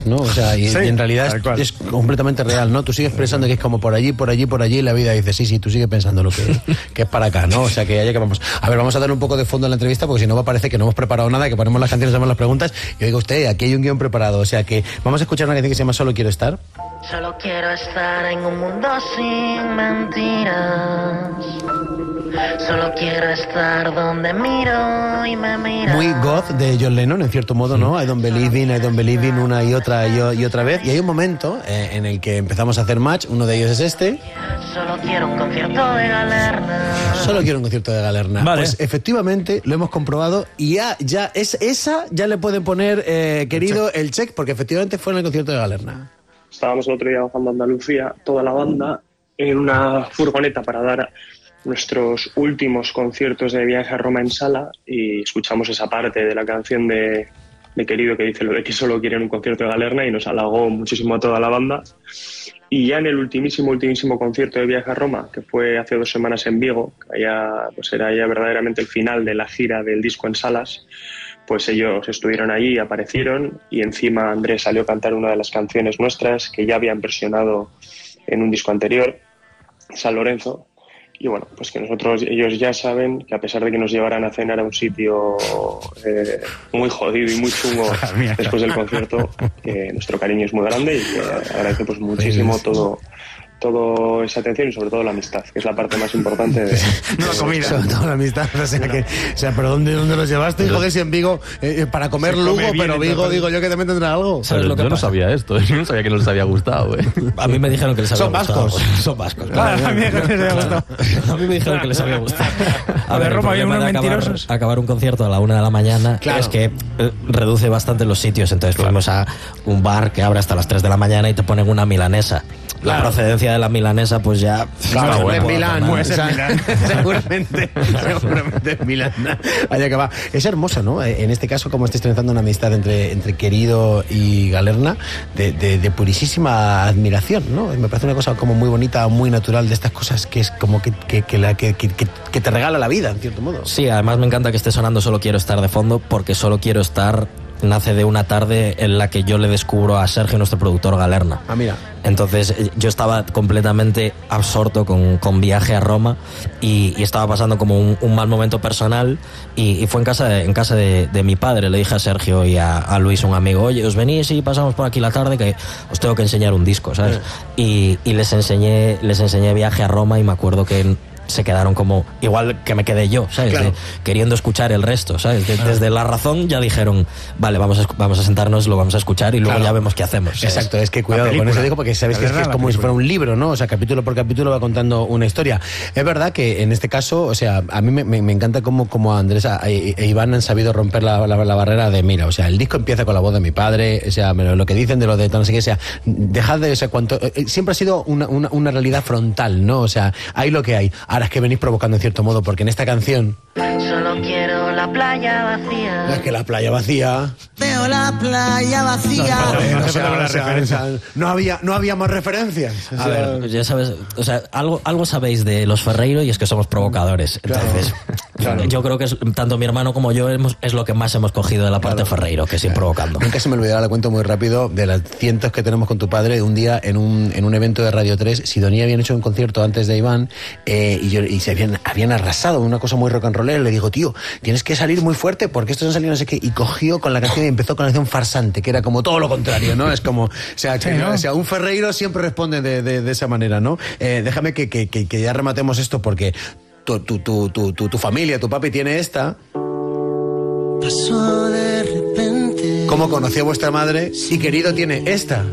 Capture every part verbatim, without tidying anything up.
¿no? O sea, y, sí, y en realidad es, es completamente real, ¿no? Tú sigues pensando que es como por allí, por allí, por allí, y la vida dice, sí, sí, tú sigues pensando lo que, que es para acá, ¿no? O sea, que allá que vamos. A ver, vamos a darle un poco de fondo a la entrevista, porque si no va a parecer que no hemos preparado nada, que ponemos las canciones, hacemos las preguntas, y oiga usted, aquí hay un guión preparado, o sea que vamos a escuchar una canción que se llama Solo quiero estar. Solo quiero estar en un mundo sin mentiras. Solo quiero estar donde miro y me mira. Muy goth de John Lennon, en cierto modo, ¿no? I don't believe in, I don't believe in, una y otra y, y otra vez. Y hay un momento eh, en el que empezamos a hacer match, uno de ellos es este. Solo quiero un concierto de Galerna. Solo quiero un concierto de Galerna. Vale. Pues efectivamente lo hemos comprobado y ya, ya es, esa ya le pueden poner, eh, querido, el check, porque efectivamente fue en el concierto de Galerna. Estábamos el otro día bajando a Andalucía, toda la banda, en una furgoneta para dar nuestros últimos conciertos de Viaje a Roma en sala, y escuchamos esa parte de la canción de, de Querido que dice lo de que solo quieren un concierto de Galerna, y nos halagó muchísimo a toda la banda. Y ya en el ultimísimo, ultimísimo concierto de Viaje a Roma, que fue hace dos semanas en Vigo, que allá, pues era ya verdaderamente el final de la gira del disco en salas, pues ellos estuvieron allí, aparecieron, y encima Andrés salió a cantar una de las canciones nuestras que ya habían versionado en un disco anterior, San Lorenzo. Y bueno, pues que nosotros, ellos ya saben que a pesar de que nos llevaran a cenar a un sitio eh, muy jodido y muy chungo después del concierto, que nuestro cariño es muy grande y que agradece pues muchísimo todo, toda esa atención y sobre todo la amistad, que es la parte más importante de... No la comida. Sobre todo la amistad, o sea, que, o sea pero ¿dónde, dónde los llevaste? Hijo, que si en Vigo, eh, para comer Se Lugo, come bien, pero Vigo, entonces. digo yo que también tendrá algo. ¿Sabes lo que yo pasa? No sabía esto, yo no sabía que no les había gustado, ¿eh? A mí me dijeron que les había Son gustado. vascos. Son vascos. Ah, a mí me había gustado. A mí me dijeron que les había gustado. A ver, el Roma, había problema unos de acabar, mentirosos. acabar un concierto a la una de la mañana Claro. es que eh, reduce bastante los sitios. Entonces fuimos a un bar que abre hasta las tres de la mañana y te ponen una milanesa. La Claro. procedencia de la milanesa, pues ya... Claro, no en puedo Milán, hacer nada. o sea, Milán. seguramente, seguramente en Milán. Allá que va. Es hermoso, ¿no? En este caso, como estáis trenzando una amistad entre, entre Querido y Galerna, de, de, de purísima admiración, ¿no? Me parece una cosa como muy bonita, muy natural, de estas cosas que es como que, que, que, la, que, que, que te regala la vida, en cierto modo. Sí, además me encanta que esté sonando Solo quiero estar de fondo, porque Solo quiero estar nace de una tarde en la que yo le descubro a Sergio, nuestro productor, Galerna. Ah, mira. Entonces yo estaba completamente absorto con, con Viaje a Roma y, y estaba pasando como un, un mal momento personal y, y fue en casa, de, en casa de, de mi padre. Le dije a Sergio y a, a Luis, un amigo, oye, os venís y pasamos por aquí la tarde que os tengo que enseñar un disco, ¿sabes? Y, y les enseñé, les enseñé Viaje a Roma y me acuerdo que se quedaron como, igual que me quedé yo, ¿sabes? Claro. De, queriendo escuchar el resto, ¿sabes? De, desde La Razón ya dijeron, vale, vamos a, vamos a sentarnos, lo vamos a escuchar y luego Claro. ya vemos qué hacemos, ¿sabes? Exacto, es que cuidado La con película. eso digo, porque sabes La que es, que verdad, es la como si película. fuera un libro, ¿no? O sea, capítulo por capítulo va contando una historia. Es verdad que en este caso, o sea, a mí me, me, me encanta cómo, cómo Andrés e, e Iván han sabido romper la, la, la barrera de, mira, o sea, el disco empieza con la voz de mi padre, o sea, lo que dicen de lo de no sé qué, o sea, dejad de, o sea, cuanto, eh, siempre ha sido una, una, una realidad frontal, ¿no? O sea, hay lo que hay. Ahora es que venís provocando en cierto modo, porque en esta canción, Solo quiero la playa vacía. es que la playa vacía. Veo la playa vacía. Joder, no o se sea, puede la o sea, referencia. o sea, no había, no había más referencias. O A sea, ver, pues ya sabes, o sea, algo, algo sabéis de los Ferreiro y es que somos provocadores. Claro, Entonces, claro. yo creo que es, tanto mi hermano como yo hemos, es lo que más hemos cogido de la parte Ferreiro, que es ir provocando. Nunca se me olvidará, le cuento muy rápido, de las cientos que tenemos con tu padre. Un día en un, en un evento de Radio tres, Sidonia habían hecho un concierto antes de Iván eh, y, yo, y se habían, habían arrasado, una cosa muy rock and rollera. Le digo, tío, tienes que salir muy fuerte porque estos han salido no sé qué. Y cogió con la canción y empezó con la canción Farsante, que era como todo lo contrario, ¿no? Es como, o sea, que, Sí, ¿no? o sea un Ferreiro siempre responde de, de, de esa manera, ¿no? Eh, déjame que, que, que, que ya rematemos esto porque tu, tu, tu, tu, tu, tu familia, tu papi tiene esta. Pasó de repente. ¿Cómo conoció a vuestra madre? Y Querido tiene esta.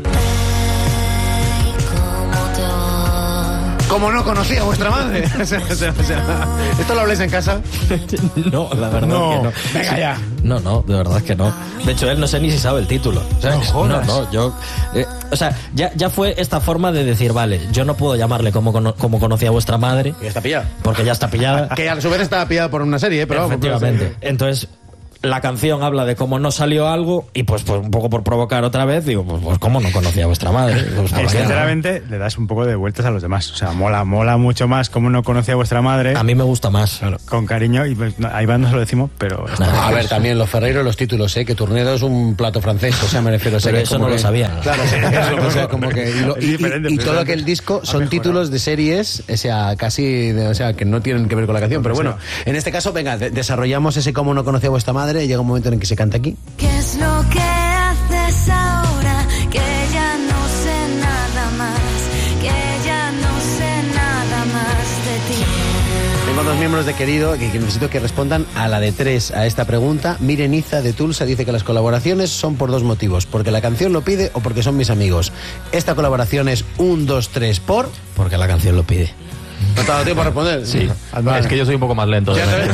¿Cómo no conocía a vuestra madre? O sea, o sea, o sea, ¿esto lo habláis en casa? No, la verdad No, que no. venga ya. No, no, de verdad que no. De hecho, él no sé ni si sabe el título. ¿Sabes? No jodas. No, no, yo... eh, o sea, ya, ya fue esta forma de decir, vale, yo no puedo llamarle como, cono- como conocí a vuestra madre, Y está pillada. porque ya está pillada. Que a su vez estaba pillada por una serie, ¿eh? Pero vamos, Efectivamente. Entonces, la canción habla de cómo no salió algo y pues, pues un poco por provocar otra vez, digo, pues, pues cómo no conocía a vuestra madre. Pues, Eh, sinceramente, le das un poco de vueltas a los demás. O sea, mola, mola mucho más cómo no conocía a vuestra madre. a mí me gusta más. Claro, con cariño, y pues, a Iván no se lo decimos, pero... Nada. A ver, también los Ferreiro, los títulos, ¿eh? Que Turnedo es un plato francés, o sea, me refiero a Pero que eso como no lo que- sabía. Claro, o sea, como que... Y, lo- Es y- y- diferente, y pero todo es- aquel disco ha son mejorado. títulos de series, o sea, casi, de- o sea, que no tienen que ver con la canción. Pero bueno, en este caso, venga, de- desarrollamos ese cómo no conocía a vuestra madre, y llega un momento en el que se canta aquí. ¿Qué es lo que haces ahora? Que ya no sé nada más, que ya no sé nada más de ti. Tengo dos miembros de Querido que, que necesito que respondan a la de tres a esta pregunta. Miren Iza de Tulsa dice que las colaboraciones son por dos motivos, porque la canción lo pide o porque son mis amigos. Esta colaboración es un, dos, tres por... Porque la canción lo pide. ¿No te ha dado tiempo a responder? Sí, Vale. es que yo soy un poco más lento. de Ya te mente.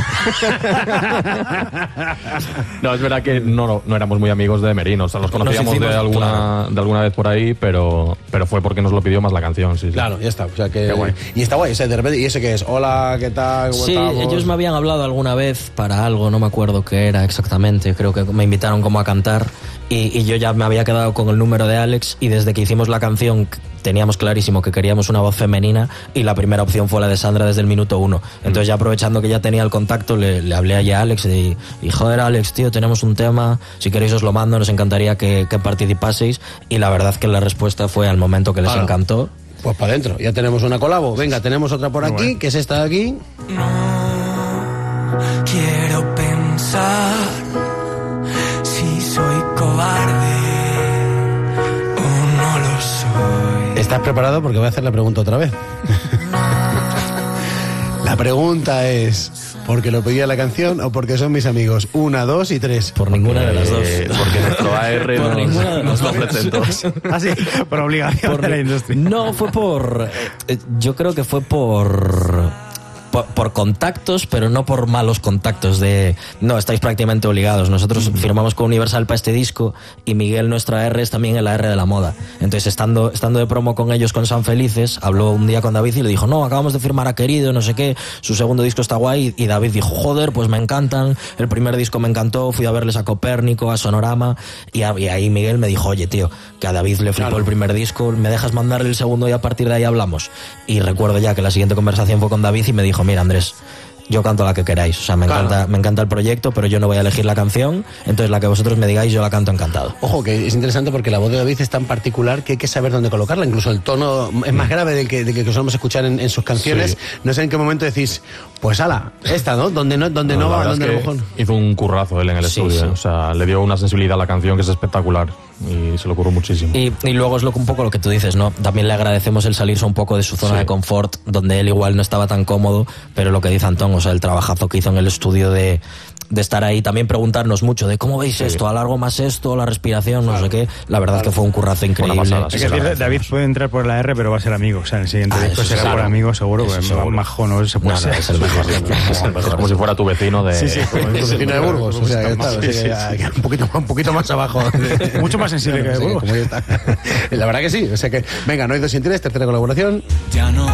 No, es verdad que no, no, no éramos muy amigos de Merino, o sea, los conocíamos hicimos, de alguna claro. de alguna vez por ahí, pero pero fue porque nos lo pidió más la canción, sí. sí. Claro, ya está. O sea que, Qué guay. Y está guay, o sea, de repente, ¿y ese qué es? Hola, ¿qué tal? ¿Cómo Sí, estamos? ellos me habían hablado alguna vez para algo, no me acuerdo qué era exactamente, creo que me invitaron como a cantar y, y yo ya me había quedado con el número de Alex y desde que hicimos la canción teníamos clarísimo que queríamos una voz femenina y la primera opción fue la de Sandra desde el minuto uno. Entonces ya aprovechando que ya tenía el contacto le, le hablé allí a Alex y, y joder Alex, tío, tenemos un tema, si queréis os lo mando, nos encantaría que, que participaseis y la verdad que la respuesta fue al momento que les Hala. encantó. Pues para adentro, ya tenemos una colabo. Venga, tenemos otra por aquí, bueno. que es esta de aquí. Quiero pensar si soy cobarde o no lo soy. ¿Estás preparado? Porque voy a hacer la pregunta otra vez. La pregunta es, ¿porque lo pedía la canción o porque son mis amigos? Una, dos y tres. Por ninguna de las dos. Eh, porque nuestro A R Por nos, ninguna de nos las lo dos. presentó. Ah, sí, por obligación Por- de la industria. No, fue por... eh, Yo creo que fue por... Por, por contactos, pero no por malos contactos de... No, estáis prácticamente obligados. Nosotros firmamos con Universal para este disco y Miguel, nuestra A R, es también el A R de la moda. Entonces, estando, estando de promo con ellos con San Felices, habló un día con David y le dijo, no, acabamos de firmar a Querido, no sé qué, su segundo disco está guay. Y David dijo, joder, pues me encantan, el primer disco me encantó, fui a verles a Copérnico, a Sonorama, y, a- y ahí Miguel me dijo, oye, tío, que a David le flipó Claro. el primer disco, ¿me dejas mandarle el segundo y a partir de ahí hablamos? Y recuerdo ya que la siguiente conversación fue con David y me dijo, mira Andrés, yo canto la que queráis, o sea, me, Claro. encanta, me encanta el proyecto, pero yo no voy a elegir la canción, entonces la que vosotros me digáis yo la canto encantado. Ojo, que es interesante porque la voz de David es tan particular que hay que saber dónde colocarla. Incluso el tono es más grave del que, del que solemos escuchar en, en sus canciones. Sí. No sé en qué momento decís, pues ala, esta, ¿no? Donde no, donde no, la va, verdad es donde a lo que mejor. hizo un currazo él en el Sí, estudio, sí. ¿eh? O sea, le dio una sensibilidad a la canción que es espectacular y se le ocurrió muchísimo. Y, y luego es lo que un poco lo que tú dices, ¿no? También le agradecemos el salirse un poco de su zona Sí. de confort, donde él igual no estaba tan cómodo, pero lo que dice Antón, o sea, el trabajazo que hizo en el estudio de, de estar ahí, también preguntarnos mucho de cómo veis esto, alargo más esto, la respiración, no sé qué. La verdad es que fue un currazo increíble. pasada, Hay sí, que se lo decir, David puede entrar por la R, pero va a ser amigo. O sea, en el siguiente Ah, disco eso será seguro. por amigo, seguro, Eso porque seguro. majo no se puede No, no, ser. es el mejor. Es el mejor. Como si fuera tu vecino de... Sí, sí, como El vecino de Burgos, o sea, que está, o sea, Sí, que- sí, que un, poquito, un poquito más abajo. Mucho más sensible que O sea, Burgos. como ya está. La verdad que sí, o sea que, venga, no hay dos sin tres, tercera colaboración. Ya no